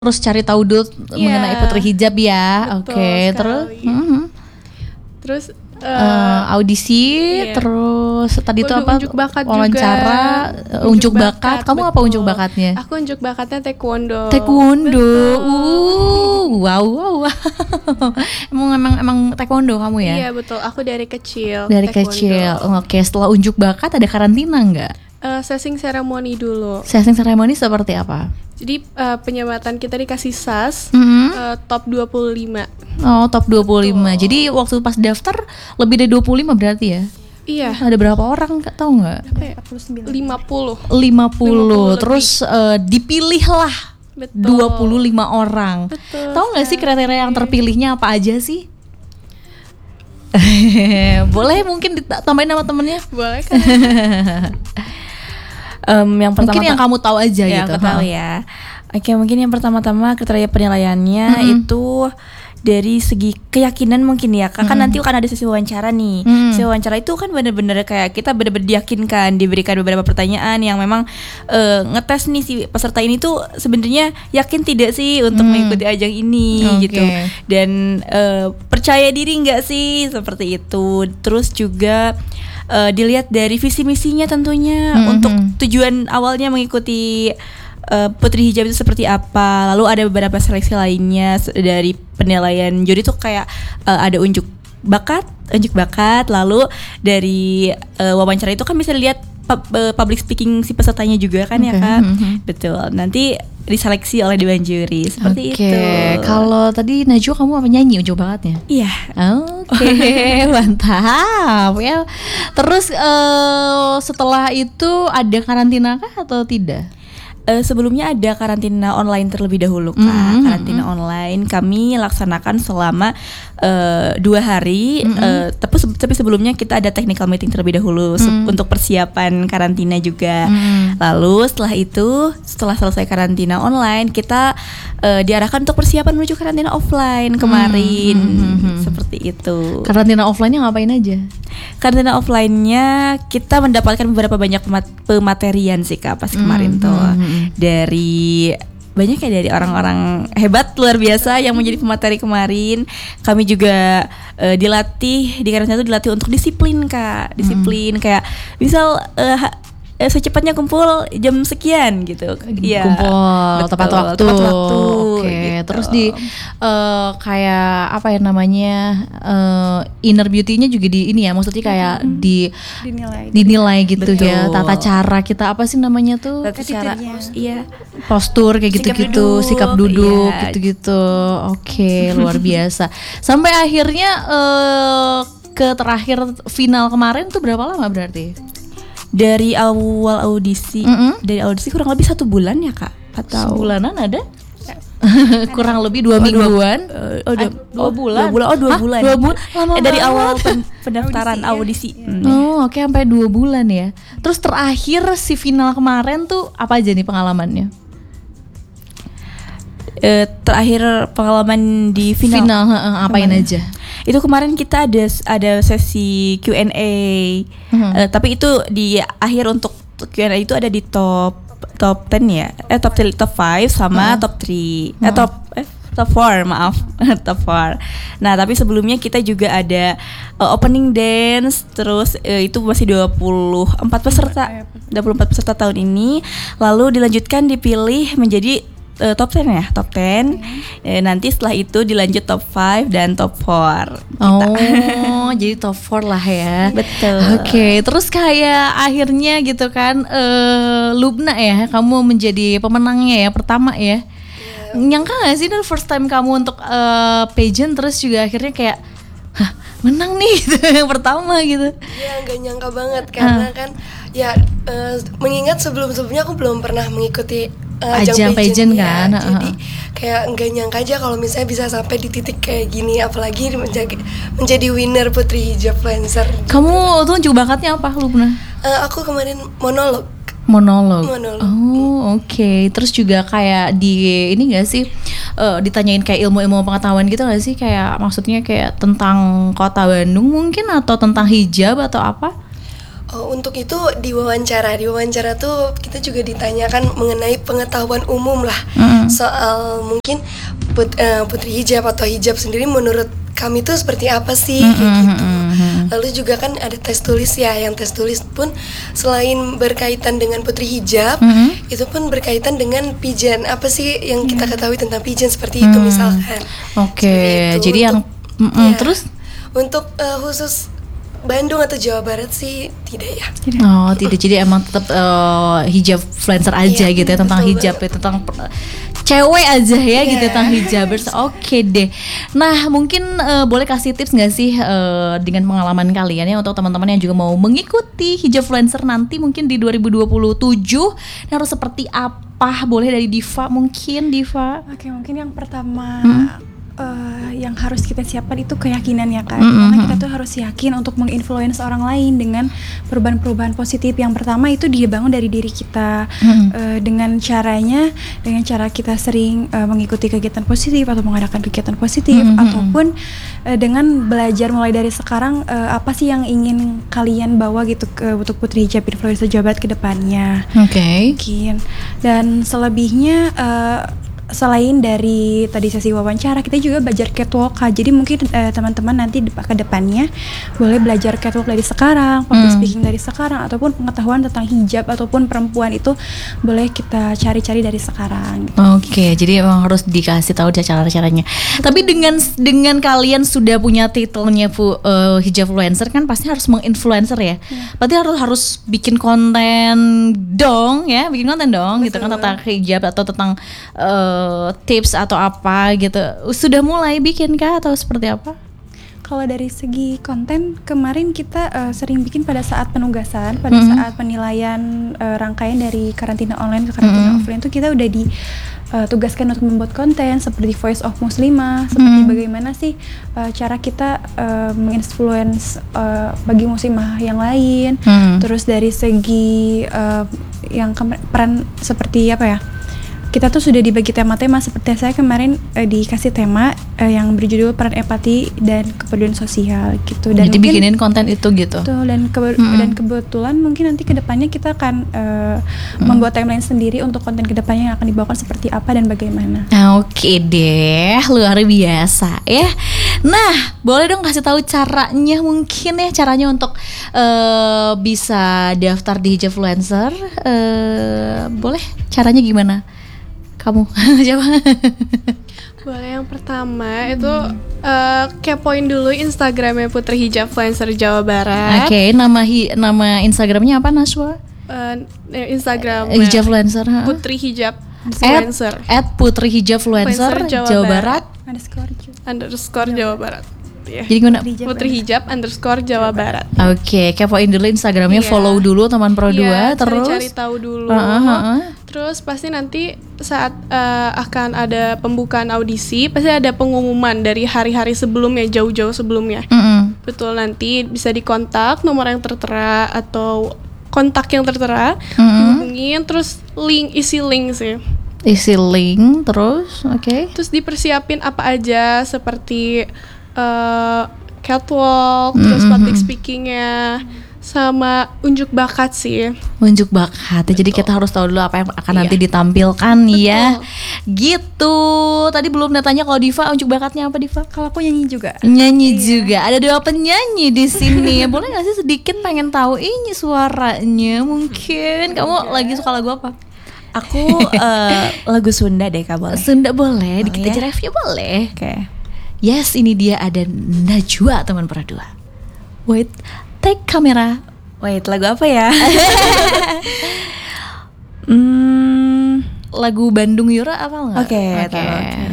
terus cari tahu dulu mengenai putri hijab ya. Oke, terus terus audisi, terus tadi itu apa? Unjuk bakat wawancara, juga. unjuk bakat. Kamu apa unjuk bakatnya? Aku unjuk bakatnya taekwondo. Wow. emang taekwondo kamu ya? Iya betul, aku dari kecil. Dari kecil. Oke, setelah unjuk bakat ada karantina nggak? Sesing seremoni dulu. Sesing seremoni seperti apa? Jadi penyematan kita dikasih SAS top 25. Oh, top 25. Jadi waktu pas daftar lebih dari 25 berarti ya? Iya. Ada berapa orang tahu nggak? 50. 50. Terus dipilih lah 25 orang. Betul. Tahu nggak sih kriteria yang terpilihnya apa aja sih? Boleh mungkin ditambahin nama temennya? Boleh kan? Yang pertama mungkin yang kamu tahu aja ya, gitu. Aku tahu ya. Oke, mungkin yang pertama-tama kriteria penilaiannya itu dari segi keyakinan mungkin ya. Kan nanti akan ada sesi wawancara nih. Sesi wawancara itu kan benar-benar kayak kita benar-benar diyakinkan, diberikan beberapa pertanyaan yang memang ngetes nih si peserta ini tuh sebenarnya yakin tidak sih untuk mengikuti ajang ini gitu. Dan percaya diri nggak sih seperti itu. Terus juga dilihat dari visi misinya tentunya untuk tujuan awalnya mengikuti Putri Hijab itu seperti apa. Lalu ada beberapa seleksi lainnya dari penilaian juri tuh kayak ada unjuk bakat. Lalu dari wawancara itu kan bisa lihat public speaking si pesertanya juga kan ya kan. Betul. Nanti diseleksi oleh dewan juri seperti itu. Kalau tadi Najwa kamu apa nyanyi unjuk bakatnya? Iya. Oke, mantap ya. Terus setelah itu ada karantina kah atau tidak? Sebelumnya ada karantina online terlebih dahulu Kak. Karantina online kami laksanakan selama 2 hari. Tapi sebelumnya kita ada technical meeting terlebih dahulu untuk persiapan karantina juga. Lalu setelah selesai karantina online kita diarahkan untuk persiapan menuju karantina offline kemarin. Seperti itu. Karantina offline-nya ngapain aja? Karantina offline-nya kita mendapatkan beberapa banyak pematerian sih Kak pas kemarin tuh. Dari banyak ya, dari orang-orang hebat luar biasa yang menjadi pemateri kemarin. Kami juga dilatih di karantina itu dilatih untuk disiplin Kak. Disiplin kayak misal secepatnya kumpul jam sekian gitu. Iya. Kumpul tepat waktu. Oke. Gitu. Terus di kayak apa ya namanya inner beauty-nya juga di ini ya, maksudnya kayak dinilai gitu. Betul. Ya. Tata cara kita apa sih namanya tuh? Tata cara. Iya. Postur kayak gitu-gitu, sikap duduk iya. gitu-gitu. Oke, luar biasa. Sampai akhirnya ke terakhir final kemarin tuh berapa lama berarti? Dari awal audisi, dari audisi kurang lebih 1 bulan ya Kak? Atau sebulanan ada? Kurang lebih 2 mingguan. 2 bulan. 2 bulan. 2 bulan. Lama dari banget. awal pendaftaran audisi. Oke, sampai 2 bulan ya. Terus terakhir si final kemarin tuh apa aja nih pengalamannya? Terakhir pengalaman di final apain aja? Itu kemarin kita ada sesi Q&A. Tapi itu di akhir untuk Q&A itu ada di top 10 ya. Top 5 sama top 3. Top 4, maaf. Top 4. Nah, tapi sebelumnya kita juga ada opening dance. Terus itu masih 24 peserta tahun ini. Lalu dilanjutkan dipilih menjadi top 10 ya, top 10. Nanti setelah itu dilanjut top 5 dan top 4. Jadi top 4 lah ya. Betul. Oke, terus kayak akhirnya gitu kan Lubna ya, kamu menjadi pemenangnya ya, pertama ya. Nyangka gak sih dan first time kamu untuk pageant terus juga akhirnya kayak menang nih gitu, yang pertama gitu. Ya gak nyangka banget karena kan ya mengingat sebelumnya aku belum pernah mengikuti ajang pageant kan. Jadi kayak nggak nyangka aja kalau misalnya bisa sampai di titik kayak gini, apalagi menjadi winner Putri Hijab Lancer. Kamu tuh unjuk bakatnya apa Lubna? Aku kemarin monolog. Oke. Terus juga kayak di ini nggak sih ditanyain kayak ilmu-ilmu pengetahuan gitu nggak sih, kayak maksudnya kayak tentang kota Bandung mungkin atau tentang hijab atau apa? Untuk itu di wawancara tuh kita juga ditanyakan mengenai pengetahuan umum lah soal mungkin putri hijab atau hijab sendiri menurut kami tuh seperti apa sih kayak gitu. Lalu juga kan ada tes tulis ya, yang tes tulis pun selain berkaitan dengan putri hijab, itu pun berkaitan dengan pijan. Apa sih yang kita ketahui tentang pijan seperti itu misalkan. Oke, Seperti itu. jadi yang terus untuk khusus Bandung atau Jawa Barat sih tidak ya. oh tidak, jadi emang tetap hijab influencer aja Iya, gitu ya, tentang betul hijab ya, banget. tentang cewek aja ya gitu Iya. tentang hijabers. Oke deh. Nah mungkin boleh kasih tips nggak sih dengan pengalaman kalian ya untuk teman-teman yang juga mau mengikuti hijab influencer nanti mungkin di 2027 ini harus seperti apa? Boleh dari Diva mungkin, Diva. Oke, mungkin yang pertama yang harus kita siapkan itu keyakinan ya kan. Karena kita tuh harus yakin untuk menginfluence orang lain dengan perubahan-perubahan positif. Yang pertama itu dibangun dari diri kita dengan cara kita sering mengikuti kegiatan positif atau mengadakan kegiatan positif ataupun dengan belajar mulai dari sekarang apa sih yang ingin kalian bawa gitu untuk Putri Hijab Influencer Jawa Barat ke depannya. Oke. Mungkin. Dan selebihnya selain dari tadi sesi wawancara, kita juga belajar catwalk. Jadi mungkin teman-teman nanti ke depannya boleh belajar catwalk dari sekarang, public speaking dari sekarang, ataupun pengetahuan tentang hijab ataupun perempuan itu boleh kita cari-cari dari sekarang. Oke, jadi emang harus dikasih tahu cara-caranya. Tapi dengan kalian sudah punya titelnya hijab influencer kan pasti harus menginfluencer ya. Berarti harus bikin konten dong ya, bikin konten dong gitu kan tentang hijab atau tentang tips atau apa gitu. Sudah mulai bikin kah atau seperti apa? Kalau dari segi konten, kemarin kita sering bikin pada saat penugasan, pada saat penilaian rangkaian dari karantina online ke karantina offline itu kita udah ditugaskan untuk membuat konten seperti Voice of Muslimah, seperti bagaimana sih cara kita menginfluence bagi muslimah yang lain. Terus dari segi yang peran seperti apa ya? Kita tuh sudah dibagi tema-tema, seperti saya kemarin dikasih tema yang berjudul peran empati dan kepedulian sosial gitu. Dan jadi mungkin, bikinin konten itu gitu. betul, dan kebetulan mungkin nanti kedepannya kita akan membuat timeline sendiri untuk konten kedepannya yang akan dibawakan seperti apa dan bagaimana. Oke deh, luar biasa ya. Nah, boleh dong kasih tahu caranya mungkin ya, caranya untuk bisa daftar di hijab influencer. Boleh? Caranya gimana? Kamu coba. Boleh, yang pertama itu kepoin dulu Instagramnya Putri Hijab Influencer Jawa Barat. Oke, nama Instagramnya apa, Naswa? Instagram Hijab influencer. Putri Hijab Influencer @Putri Hijab Influencer Jawa Barat _ Jawa Barat. Ya. Jadi gimana? Putri Hijab _ Jawa Barat. Oke, kepoin dulu Instagramnya, Iya. follow dulu teman Pro 2, terus cari tahu dulu. Terus pasti nanti saat akan ada pembukaan audisi, pasti ada pengumuman dari hari-hari sebelumnya, jauh-jauh sebelumnya. Betul, nanti bisa dikontak nomor yang tertera atau kontak yang tertera, hubungin, terus isi link sih. Isi link terus, oke. Terus dipersiapin apa aja seperti catwalk, terus public speakingnya, sama unjuk bakat sih. Unjuk bakat. Jadi kita harus tahu dulu apa yang akan nanti ditampilkan ya. Gitu. Tadi belum tanya kalau Diva unjuk bakatnya apa, Diva? Kalau aku nyanyi juga. Nyanyi juga. Ada 2 penyanyi di sini. Boleh nggak sih sedikit pengen tahu ini suaranya mungkin. Kamu lagi suka lagu apa? Aku lagu Sunda deh, Kak, boleh? Sunda boleh, dikit Boleh. aja review boleh. Oke. Yes, ini dia ada Najwa teman Pro 2. Wait, take kamera. Wait, lagu apa ya? Lagu Bandung Yura apa enggak? Oke, Oke. tahu, oke.